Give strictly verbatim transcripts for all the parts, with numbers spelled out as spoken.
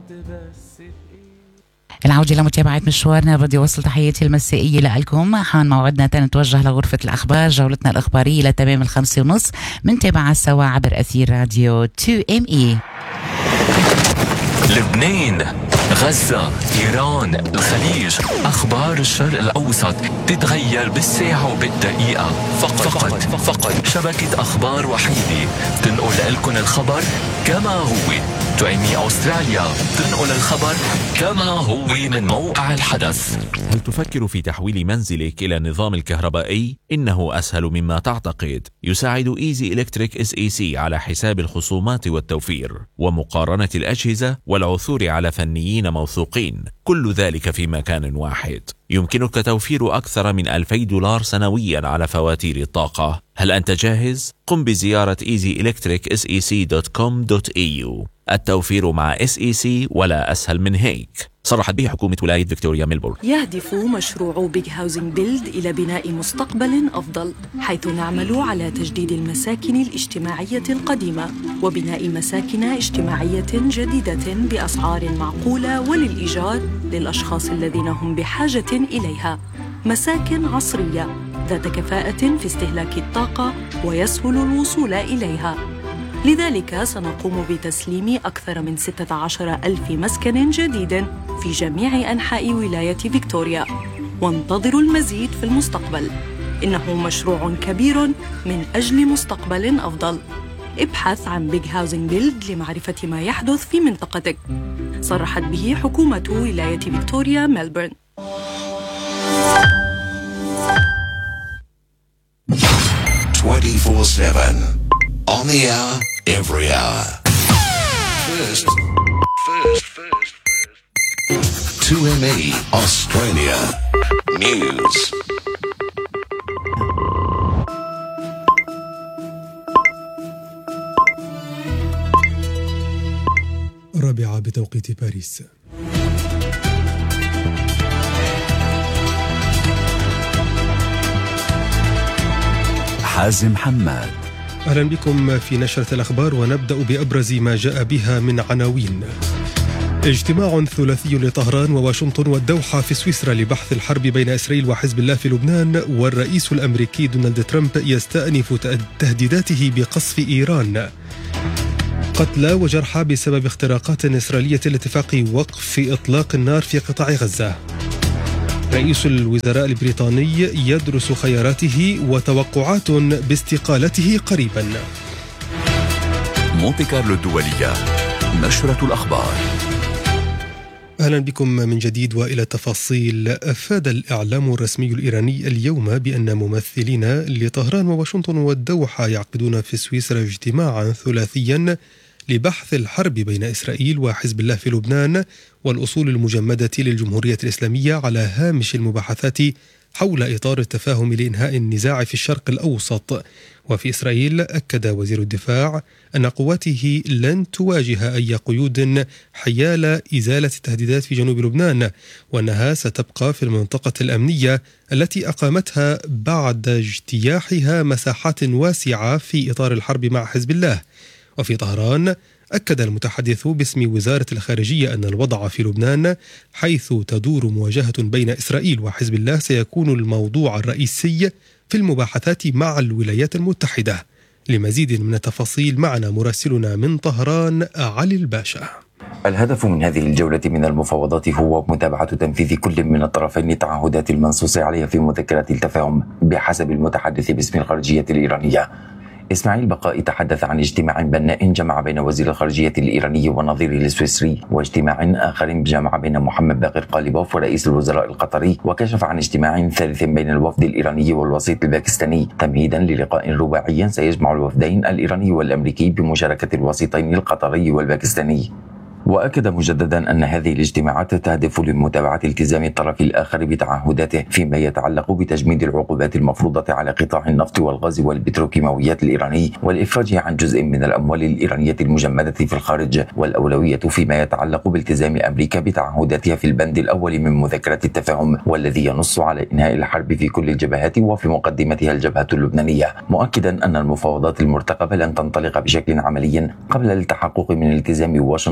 العودة لمتابعة مشوارنا. بدي أوصل تحياتي المسائية لكم. حان موعدنا تنتوجه لغرفة الأخبار، جولتنا الإخبارية لتمام الخمسة ونص، منتابعة سوا عبر أثير راديو تو إم إي. لبنان، غزة، إيران، الخليج، أخبار الشرق الأوسط تتغير بالساعة وبالدقيقة. فقط فقط, فقط شبكة أخبار وحيدة تنقل لكم الخبر كما هو. تو إم إي أستراليا تنقل الخبر كما هو من موقع الحدث. هل تفكر في تحويل منزلك إلى النظام الكهربائي؟ إنه أسهل مما تعتقد. يساعد إيزي إلكتريك إس إي سي على حساب الخصومات والتوفير ومقارنة الأجهزة والعثور على فنيين موثوقين، كل ذلك في مكان واحد. يمكنك توفير أكثر من ألفي دولار سنويا على فواتير الطاقة. هل أنت جاهز؟ قم بزيارة إيزي إلكتريك إس إي سي دوت كوم دوت إي يو. التوفير مع إس إي سي ولا أسهل من هيك. صرحت به حكومة ولاية فيكتوريا ميلبورن. يهدف مشروع بيج هاوزنج بيلد إلى بناء مستقبل أفضل، حيث نعمل على تجديد المساكن الاجتماعية القديمة وبناء مساكن اجتماعية جديدة بأسعار معقولة وللإيجار للأشخاص الذين هم بحاجة إليها. مساكن عصرية ذات كفاءة في استهلاك الطاقة ويسهل الوصول إليها. لذلك سنقوم بتسليم أكثر من ستة عشر ألف مسكن جديد في جميع أنحاء ولاية فيكتوريا، وانتظروا المزيد في المستقبل. إنه مشروع كبير من أجل مستقبل أفضل. ابحث عن بيج هاوزنج بيلد لمعرفة ما يحدث في منطقتك. صرحت به حكومة ولاية فيكتوريا ميلبورن. twenty-four seven on the hour, every hour. First, first, first, first. two M E Australia News. رابعة بتوقيت باريس. حازم حماد. أهلا بكم في نشرة الأخبار، ونبدأ بأبرز ما جاء بها من عناوين. اجتماع ثلاثي لطهران وواشنطن والدوحة في سويسرا لبحث الحرب بين إسرائيل وحزب الله في لبنان، والرئيس الأمريكي دونالد ترامب يستأنف تهديداته بقصف إيران. قتلى وجرحى بسبب اختراقات إسرائيلية لاتفاق وقف إطلاق النار في قطاع غزة. رئيس الوزراء البريطاني يدرس خياراته وتوقعات باستقالته قريبا. مونتي كارلو الدولية، نشرة الأخبار. أهلا بكم من جديد وإلى التفاصيل. أفاد الإعلام الرسمي الإيراني اليوم بأن ممثلين لطهران وواشنطن والدوحة يعقدون في سويسرا اجتماعا ثلاثيا لبحث الحرب بين إسرائيل وحزب الله في لبنان والأصول المجمدة للجمهورية الإسلامية على هامش المباحثات حول إطار التفاهم لإنهاء النزاع في الشرق الأوسط. وفي إسرائيل أكد وزير الدفاع أن قواته لن تواجه أي قيود حيال إزالة التهديدات في جنوب لبنان، وأنها ستبقى في المنطقة الأمنية التي أقامتها بعد اجتياحها مساحات واسعة في إطار الحرب مع حزب الله. وفي طهران أكد المتحدث باسم وزارة الخارجية أن الوضع في لبنان حيث تدور مواجهة بين إسرائيل وحزب الله سيكون الموضوع الرئيسي في المباحثات مع الولايات المتحدة. لمزيد من التفاصيل معنا مراسلنا من طهران علي الباشا. الهدف من هذه الجولة من المفاوضات هو متابعة تنفيذ كل من الطرفين التعهدات المنصوص عليها في مذكرة التفاهم بحسب المتحدث باسم الخارجية الإيرانية. إسماعيل بقاء تحدث عن اجتماع بناء جمع بين وزير الخارجية الإيراني ونظيره السويسري، واجتماع آخر جمع بين محمد باقر قاليبوف ورئيس الوزراء القطري، وكشف عن اجتماع ثالث بين الوفد الإيراني والوسيط الباكستاني تمهيدا للقاء رباعي سيجمع الوفدين الإيراني والأمريكي بمشاركة الوسيطين القطري والباكستاني. وأكد مجددا أن هذه الاجتماعات تهدف لمتابعة التزام الطرف الآخر بتعهداته فيما يتعلق بتجميد العقوبات المفروضة على قطاع النفط والغاز والبتروكيماويات الإيراني والإفراج عن جزء من الأموال الإيرانية المجمدة في الخارج، والأولوية فيما يتعلق بالتزام أمريكا بتعهداتها في البند الأول من مذكرة التفاهم، والذي ينص على إنهاء الحرب في كل الجبهات وفي مقدمتها الجبهة اللبنانية، مؤكدا أن المفاوضات المرتقبة لن تنطلق بشكل عملي قبل التحقق من التزام واشنطن بكل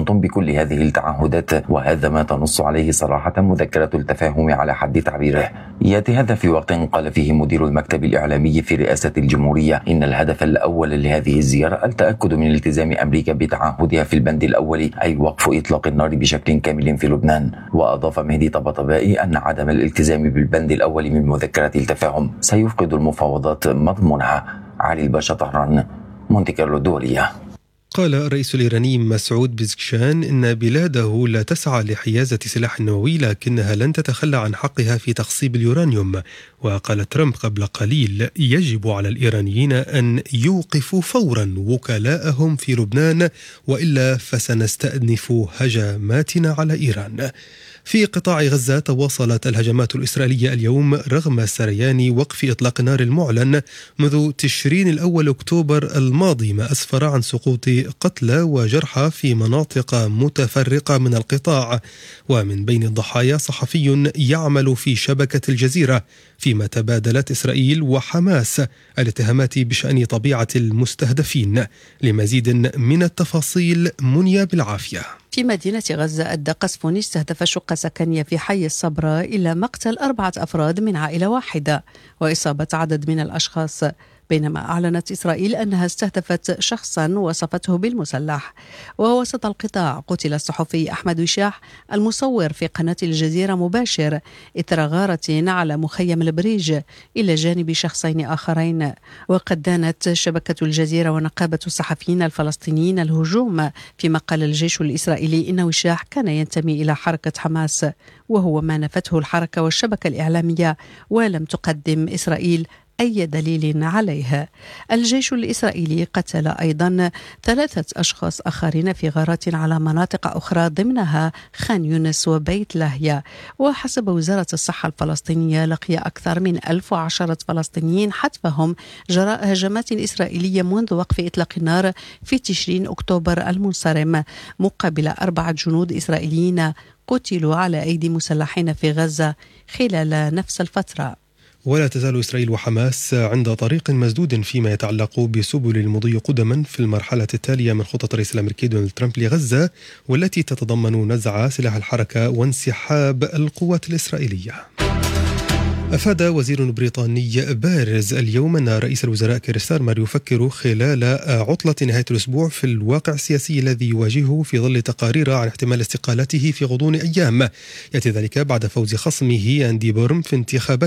كل هذه التعهدات، وهذا ما تنص عليه صراحة مذكرة التفاهم على حد تعبيره. يأتي هذا في وقت قال فيه مدير المكتب الإعلامي في رئاسة الجمهورية إن الهدف الأول لهذه الزيارة التأكد من التزام أمريكا بتعهدها في البند الأول، أي وقف إطلاق النار بشكل كامل في لبنان. وأضاف مهدي طباطبائي أن عدم الالتزام بالبند الأول من مذكرة التفاهم سيفقد المفاوضات مضمونها. علي الباشا، طهران، مونتي كارلو الدولية. قال الرئيس الإيراني مسعود بزكشان إن بلاده لا تسعى لحيازة سلاح نووي، لكنها لن تتخلى عن حقها في تخصيب اليورانيوم. وقال ترامب قبل قليل: يجب على الإيرانيين أن يوقفوا فورا وكلاءهم في لبنان، وإلا فسنستأنف هجماتنا على إيران. في قطاع غزة تواصلت الهجمات الإسرائيلية اليوم رغم سريان وقف إطلاق النار المعلن منذ تشرين الأول أكتوبر الماضي، ما أسفر عن سقوط قتلى وجرحى في مناطق متفرقة من القطاع، ومن بين الضحايا صحفي يعمل في شبكة الجزيرة، فيما تبادلت إسرائيل وحماس الاتهامات بشأن طبيعة المستهدفين. لمزيد من التفاصيل منيا بالعافية. في مدينة غزة أدى قصف استهدف شقة سكنية في حي الصبرا إلى مقتل أربعة أفراد من عائلة واحدة وإصابة عدد من الأشخاص، بينما أعلنت إسرائيل أنها استهدفت شخصا وصفته بالمسلح. ووسط القطاع قتل الصحفي أحمد وشاح المصور في قناة الجزيرة مباشر إثر غارة على مخيم البريج إلى جانب شخصين آخرين. وقد دانت شبكة الجزيرة ونقابة الصحفيين الفلسطينيين الهجوم، فيما قال الجيش الإسرائيلي إن وشاح كان ينتمي إلى حركة حماس، وهو ما نفته الحركة والشبكة الإعلامية، ولم تقدم إسرائيل أي دليل عليها. الجيش الإسرائيلي قتل أيضا ثلاثة أشخاص آخرين في غارات على مناطق أخرى ضمنها خان يونس وبيت لاهيا. وحسب وزارة الصحة الفلسطينية لقي أكثر من ألف وعشرة فلسطينيين حتفهم جراء هجمات إسرائيلية منذ وقف إطلاق النار في تشرين أكتوبر المنصرم، مقابل أربعة جنود إسرائيليين قتلوا على أيدي مسلحين في غزة خلال نفس الفترة. ولا تزال إسرائيل وحماس عند طريق مسدود فيما يتعلق بسبل المضي قدما في المرحلة التالية من خطة الرئيس الأمريكي دونالد ترامب لغزة، والتي تتضمن نزع سلاح الحركة وانسحاب القوات الإسرائيلية. أفاد وزير بريطاني بارز اليوم أن رئيس الوزراء كير ستارمر يفكر خلال عطلة نهاية الأسبوع في الواقع السياسي الذي يواجهه في ظل تقارير عن احتمال استقالته في غضون أيام. يأتي ذلك بعد فوز خصمه أندي بورم في انتخابات